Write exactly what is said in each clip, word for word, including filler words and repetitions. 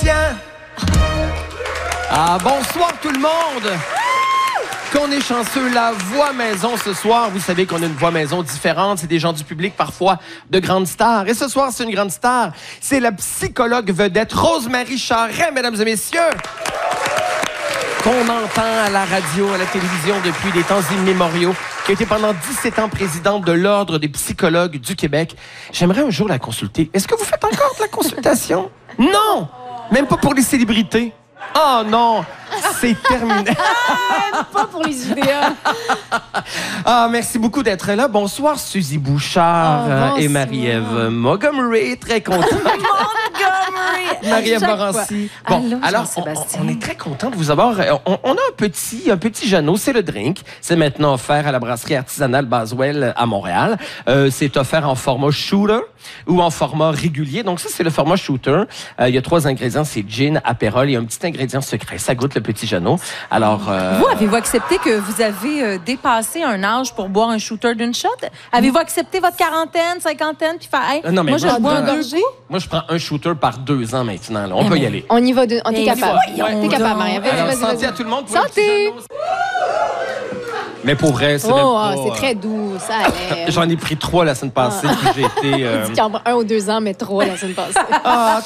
Sébastien. Ah, bonsoir tout le monde. Qu'on est chanceux, la voix maison ce soir. Vous savez qu'on a une voix maison différente. C'est des gens du public, parfois de grandes stars. Et ce soir, c'est une grande star. C'est la psychologue vedette Rose-Marie Charest, mesdames et messieurs. Qu'on entend à la radio, à la télévision depuis des temps immémoriaux, qui a été pendant dix-sept ans présidente de l'Ordre des psychologues du Québec. J'aimerais un jour la consulter. Est-ce que vous faites encore de la consultation? Non! Même pas pour les célébrités. Oh non! C'est terminé. Même pas pour les idéaux. Ah, merci beaucoup d'être là. Bonsoir, Suzy Bouchard oh, euh, et Marie-Ève Montgomery. Très contente. Montgomery! Marie-Ève Morancy. Bon, Allô, alors, on, on est très content de vous avoir. On, on a un petit, un petit Jeannot, c'est le drink. C'est maintenant offert à la brasserie artisanale Baswell à Montréal. Euh, c'est offert en format shooter ou en format régulier. Donc ça, c'est le format shooter. Euh, il y a trois ingrédients, c'est gin, apérole et un petit ingrédient secret. Ça goûte le petit Jeannot. Alors, euh... vous, avez-vous accepté que vous avez euh, dépassé un âge pour boire un shooter d'une shot? Avez-vous accepté votre quarantaine, cinquantaine, puis faire, hey, euh, non, mais moi, moi, je bois un euh, gorgée? Moi, je prends un shooter par deux ans maintenant. Là. On mais peut y aller. On y va. De... On est capable. T'es capable, Marie-Ève. Alors, vas-y, vas-y, santé vas-y. à tout le monde. Pour Santé! le petit mais pour vrai, c'est oh, même pas... pas... c'est très doux, ça allait. J'en ai pris trois la semaine passée, ah. puis j'ai été... Euh... Il dit qu'il en a un ou deux ans, mais trois la semaine passée. Ah,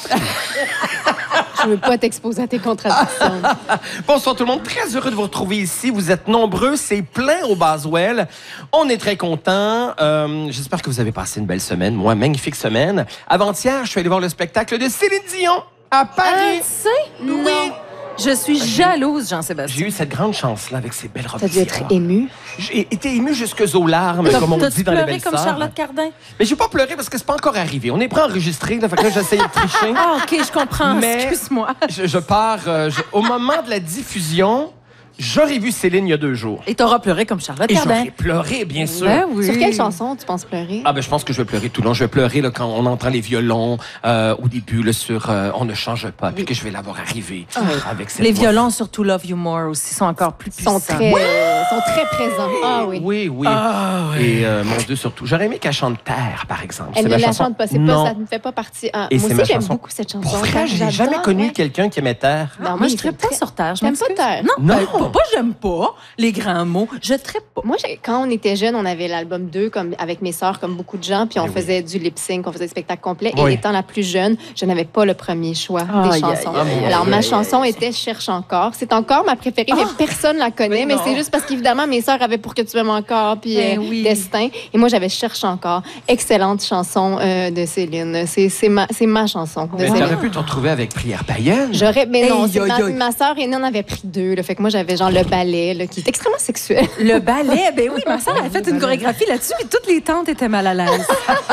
je veux pas t'exposer à tes contradictions. Bonsoir tout le monde, très heureux de vous retrouver ici. Vous êtes nombreux, c'est plein au Baswell. On est très contents. Euh, j'espère que vous avez passé une belle semaine. Moi, magnifique semaine. Avant-hier, je suis allé voir le spectacle de Céline Dion à Paris. Ah, tu sais? Oui. Non. Je suis jalouse, Jean-Sébastien. J'ai eu cette grande chance-là avec ces belles robes. T'as dû être ému. J'ai été ému jusque aux larmes, comme on dit dans les belles comme sœurs. Charlotte Cardin? Mais j'ai pas pleuré parce que c'est pas encore arrivé. On est prêt à enregistrer, là, fait que là, j'essaye de tricher. Ah, OK, je comprends. Mais excuse-moi. Je, je pars... Euh, je, au moment de la diffusion... J'aurais vu Céline il y a deux jours. Et t'auras pleuré comme Charlotte Et Cardin. j'aurais pleuré, bien sûr. Ben oui. Sur quelle chanson tu penses pleurer? Ah ben je pense que je vais pleurer tout le long. Je vais pleurer là, quand on entend les violons euh, au début là, sur euh, On ne change pas, puis que je vais l'avoir arrivé ah. avec cette Les voix. violons sur To Love You More aussi sont encore plus puissants. Sont très, euh, sont très présents. Ah oui. Oui, oui. Ah, oui. Et euh, mon Dieu, surtout. J'aurais aimé qu'elle chante Terre, par exemple. Elle c'est ne ma la chanson. chante pas. C'est non. pas, ça ne fait pas partie. Ah, Et moi c'est aussi, ma j'aime chanson. beaucoup cette chanson. Pour vrai, j'ai jamais connu ouais. quelqu'un qui aimait Terre. Non, Ah, moi, oui, je trippe c'est pas très... sur Terre. Je T'aimes pas m'excuse. Terre? Non, Non. ben, pas, pas j'aime pas les grands mots. Je trippe pas. Moi, quand on était jeunes, on avait l'album deux comme, avec mes sœurs, comme beaucoup de gens, puis on oui. faisait du lip-sync, on faisait des spectacles complets. Oui. Et étant la plus jeune, je n'avais pas le premier choix Aïe, des aïe, chansons. aïe, aïe, Alors, aïe, ma aïe, chanson aïe. était Cherche encore. C'est encore ma préférée, mais Ah. personne la connaît. Mais Mais, non. c'est juste parce qu'évidemment, mes sœurs avaient Pour que tu m'aimes encore, puis Ben euh, oui. Destin. Et moi, j'avais Cherche encore. Excellente chanson euh, de Céline. C'est, c'est, ma, c'est ma chanson de Mais Céline. t'aurais pu te retrouver avec Prière païenne. J'aurais, mais non, Aïe, c'est aïe, ma, aïe. ma sœur aînée en avait pris deux. Là, fait que moi, j'avais genre le ballet, là, qui est extrêmement sexuel. Le ballet, ben oui, ma soeur a fait une chorégraphie là-dessus, puis toutes les tantes étaient mal à l'aise.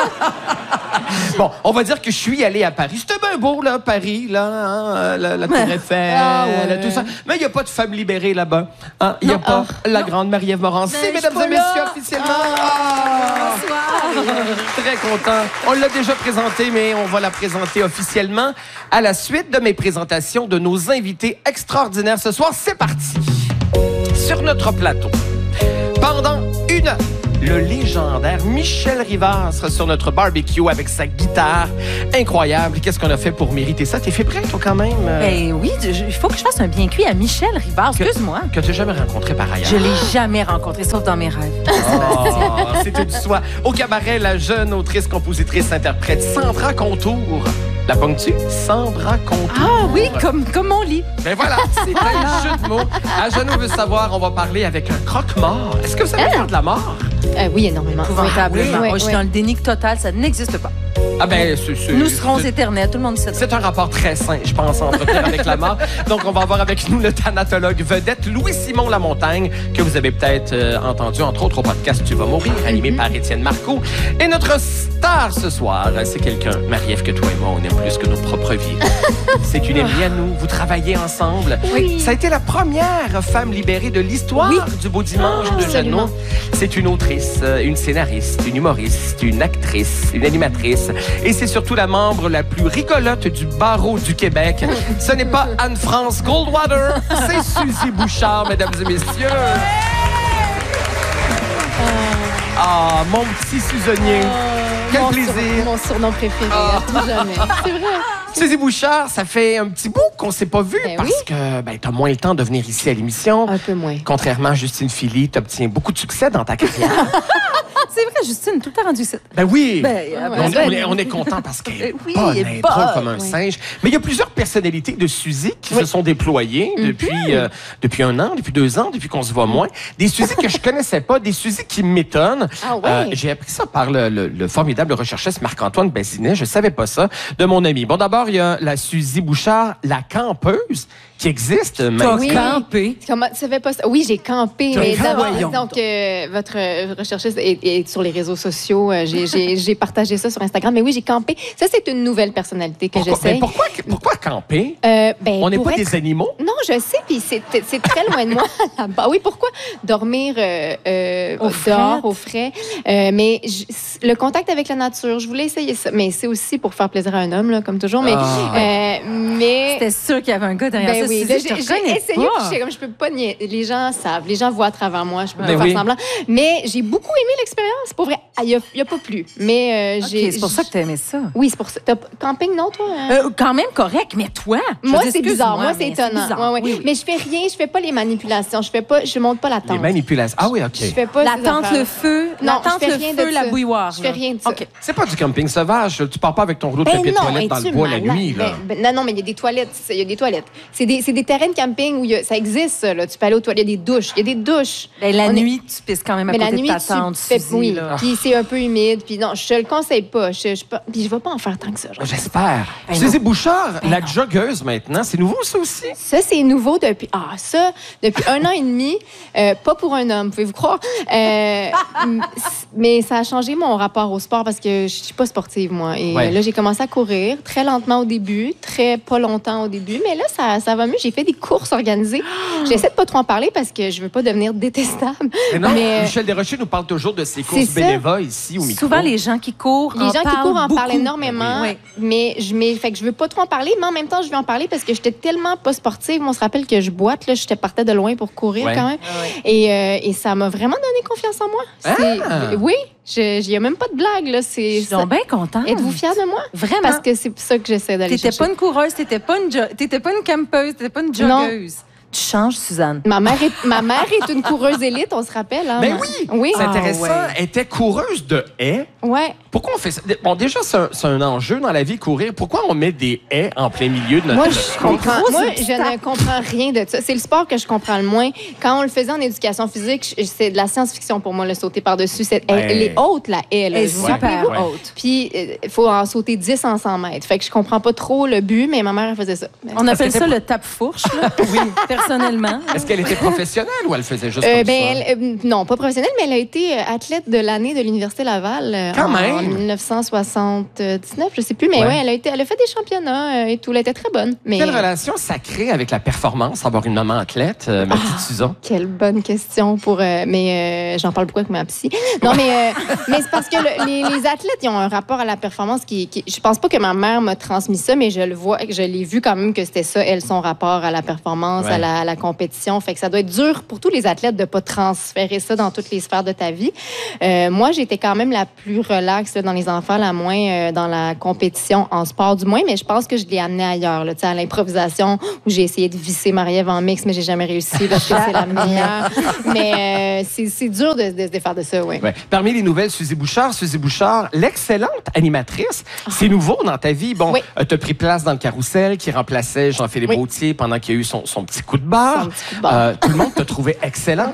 Bon, on va dire que je suis allé à Paris. C'était bien beau, là, Paris, là, hein, la, la Tour Eiffel, Ah ouais. tout ça. Mais il n'y a pas de femme libérée là-bas. Hein? Il n'y a pas la grande Marie-Ève Morancy, Ben, mesdames je suis et pas messieurs, là. officiellement. Ah! Très content. On l'a déjà présentée, mais on va la présenter officiellement à la suite de mes présentations de nos invités extraordinaires ce soir. C'est parti. Sur notre plateau, pendant une heure, le légendaire Michel Rivard sera sur notre barbecue avec sa guitare incroyable. Qu'est-ce qu'on a fait pour mériter ça? T'es fait prêt, toi, quand même? Ben oui, il faut que je fasse un bien cuit à Michel Rivard. Excuse-moi. Que tu n'as jamais rencontré par ailleurs. Je l'ai jamais rencontré, sauf dans mes rêves. Oh, c'est tout de soi. Au cabaret, la jeune autrice, compositrice, interprète Sandra Contour. La ponctue? Sandra Contour. Ah oui, comme, comme mon lit. Ben voilà, c'est un jeu de mots. À Jeannot veut savoir, on va parler avec un croque-mort. Est-ce que vous savez faire de la mort? Euh, oui, énormément. Épouvantablement. Oui, oui, Moi, je suis oui. dans le déni total, ça n'existe pas. Ah ben, c'est... c'est- Nous serons c'est- éternels, tout le monde sait ça. C'est un rapport très sain, je pense, à entretenir avec la mort. Donc, on va avoir avec nous le thanatologue vedette Louis-Simon Lamontagne, que vous avez peut-être euh, entendu, entre autres, au podcast Tu vas mourir, animé par Étienne Marcoux. Et notre star ce soir, c'est quelqu'un, Marie-Ève, que toi et moi, on aime plus que nos propres vies. C'est une amie à nous, vous travaillez ensemble. Oui. Ça a été la première femme libérée de l'histoire Oui. du Beau Dimanche de Absolument. Jeannot. C'est une autrice, une scénariste, une humoriste, une actrice, une animatrice. Et c'est surtout la membre la plus rigolote du barreau du Québec. Ce n'est pas Anne-France Goldwater, c'est Suzy Bouchard, mesdames et messieurs. Ah, mon petit Suzonnier. Quel mon plaisir. Sur, mon surnom préféré, Ah. à tout jamais. C'est vrai. Suzy Bouchard, ça fait un petit bout qu'on s'est pas vu Ben parce oui. que ben, tu as moins le temps de venir ici à l'émission. Un peu moins. Contrairement à Justine Philly, tu obtiens beaucoup de succès dans ta carrière. C'est vrai, Justine, tout le temps rendu ici. Ben oui! Ben, ouais. on, ben, on est, on est content parce qu'elle est Oui, bonne, elle elle est est drôle bonne. comme un Oui. singe. Mais il y a plusieurs personnalités de Suzy qui Oui. se sont déployées depuis, euh, depuis un an, depuis deux ans, depuis qu'on se voit moins. Des Suzy que je connaissais pas, des Suzy qui m'étonnent. Ah ouais? Euh, j'ai appris ça par le, le- le formidable recherchiste Marc-Antoine Bazinet. Je savais pas ça de mon ami. Bon, d'abord, il y a la Suzy Bouchard, la campeuse, qui existe T'as maintenant. Oui. campé. Comment tu savais pas ça? Oui, j'ai campé. T'as Mais campé, d'abord, voyons donc, euh, votre euh, recherchiste est, est sur les réseaux sociaux. Euh, j'ai- J'ai j'ai partagé ça sur Instagram. Mais oui, j'ai campé. Ça, c'est une nouvelle personnalité que Pourquoi, mais j'essaie. pourquoi, pourquoi camper? Euh, ben, On n'est pour pas être- des animaux? Non, je sais, puis c'est c'est très loin de moi là-bas. Oui, pourquoi dormir euh, euh, Au dehors, frais. au frais? Euh, mais je- le contact avec la nature, je voulais essayer ça. Mais c'est aussi pour faire plaisir à un homme, là, comme toujours. Mais, Ah. euh, mais C'était sûr qu'il y avait un gars derrière ben ça. oui, Suzy, là, je te j'ai j'ai reconnais essayé, pas. puis j'étais comme je peux pas nier. Les gens savent, les gens voient à travers moi, je peux Ben pas faire oui. semblant. Mais j'ai beaucoup aimé l'expérience, pour vrai. Ah, il y a, a pas plu, mais euh, Ok, j'ai. c'est pour ça que tu aimé ça. Oui, c'est pour ça. T'as- Camping, non, toi? hein? Euh, quand même correct, mais toi? je Moi, dis, c'est bizarre. Moi, c'est excuse-moi, mais étonnant. bizarre. Ouais, ouais. Oui, oui. Mais je fais rien, je fais pas les manipulations, je fais pas, je monte pas la Les tente. manipulations. Ah oui, OK. Je fais pas La ces tente, affaires-là. le feu, Non, la je tente, fais le rien feu, de la ça. bouilloire. Je fais là. rien de ça. OK. C'est pas du camping sauvage. Tu pars pas avec ton rouleau de Ben papier de non, toilette dans le es-tu bois la malade? nuit. Là. Ben, ben, non, non, mais il y a des toilettes. Il y a des toilettes. C'est des, c'est des terrains de camping où il y a- ça existe, ça, là. Tu peux aller aux toilettes. Il y a des douches. Il y a des douches. Ben, la On est- nuit, tu pisses quand même à Mais la côté nuit, de ta tu tente, fais, Suzy, oui. là. Puis c'est un peu humide. Puis non, je te le conseille pas. Je, je, puis je vais pas en faire tant que ça. genre. J'espère. Ben Suzy non. Bouchard, Ben la non. joggeuse maintenant, c'est nouveau ça aussi? Ça, c'est nouveau depuis. Ah, ça, depuis un an et demi. Euh, pas pour un homme, pouvez-vous croire. Euh, m- mais ça a changé mon rapport au sport parce que je suis pas sportive, moi. Et Ouais. là, j'ai commencé à courir très lentement au début, très pas longtemps au début. Mais là, ça, ça va mieux. J'ai fait des courses organisées. J'essaie de pas trop en parler parce que je veux pas devenir détestable. Mais non, Mais, euh, Michel Desrochers nous parle toujours de ses courses ça. bénévoles ici au micro. Souvent, les gens qui courent Les en gens qui parlent courent en beaucoup. parlent énormément, Oui. mais je mais, fait que je veux pas trop en parler, mais en même temps, je veux en parler parce que j'étais tellement pas sportive. On se rappelle que je boite, là, j'étais partais de loin pour courir Ouais. quand même. Ah ouais. Et, euh, et ça m'a vraiment donné confiance en moi. C'est- Ah! Oui, il n'y a même pas de blague. Là, Je c'est, suis donc bien contente. Êtes-vous fiers de moi? Vraiment. Parce que c'est ça que j'essaie d'aller T'étais chercher. pas une coureuse, t'étais pas une, jo- t'étais pas une campeuse, t'étais pas une Non. joggeuse. Tu changes, Suzanne. Ma mère, est, ma mère est une coureuse élite, on se rappelle. Hein? Ben oui! Oui, C'est Ah, intéressant. ouais. Elle était coureuse de haies. ouais. Pourquoi on fait ça? Bon, déjà, c'est un, c'est un enjeu dans la vie, courir. Pourquoi on met des haies en plein milieu de notre Moi, notre je course? comprends. Gros Moi, obstacle. je ne comprends rien de ça. C'est le sport que je comprends le moins. Quand on le faisait en éducation physique, je- c'est de la science-fiction pour moi, le sauter par-dessus. C'est- Elle, Ouais. elle est haute, la haie. là. Elle est Vous vous super rappelez-vous? Ouais. haute. Puis, il faut en sauter dix en cent mètres. Fait que je comprends pas trop le but, mais ma mère, elle faisait ça. On appelle que ça t'es- le tape-fourche, là. Oui, personnellement. Est-ce qu'elle était professionnelle ou elle faisait juste Euh, comme ben, ça? elle, euh, non, pas professionnelle, mais elle a été euh, athlète de l'année de l'Université Laval euh, Quand en, même! en dix-neuf cent soixante-dix-neuf, je sais plus, mais Ouais. ouais, elle, a été, elle a fait des championnats euh, et tout. Elle était très bonne. Mais, Quelle relation ça crée avec la performance, avoir une maman athlète, euh, ma petite Suzon? Quelle bonne question pour. euh, mais euh, j'en parle beaucoup avec ma psy. Non, mais, euh, mais c'est parce que le- les, les athlètes, ils ont un rapport à la performance qui. qui je pense pas que ma mère m'a transmis ça, mais je le vois, je l'ai vu quand même que c'était ça, elle, son rapport à la performance, Ouais. à, la, à la compétition. Fait que ça doit être dur pour tous les athlètes de pas transférer ça dans toutes les sphères de ta vie. Euh, moi, j'étais quand même la plus relaxe là, dans les enfants, la moins euh, dans la compétition, en sport du moins, mais je pense que je l'ai amené ailleurs, là, tu sais, à l'improvisation, où j'ai essayé de visser Marie-Ève en mix, mais j'ai jamais réussi parce que c'est la meilleure. Mais euh, c'est c'est dur de, de se défaire de ça, oui. Ouais. Parmi les nouvelles, Suzy Bouchard, Suzy Bouchard, l'excellente animatrice. C'est nouveau dans ta vie. Bon, Oui. tu as pris place dans le carrousel qui remplaçait Jean-Philippe Oui. Gaultier pendant qu'il y a eu son, son petit coup de barre. Son petit coup de barre. Euh, tout le monde t'a trouvé excellent.